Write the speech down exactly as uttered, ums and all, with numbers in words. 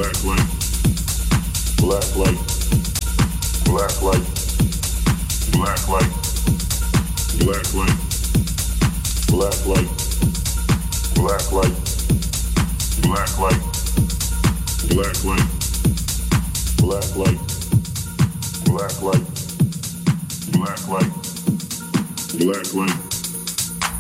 black light, black light, black light, black light, black light, black light, black light, black light, black light, black light, black light, black light, black light.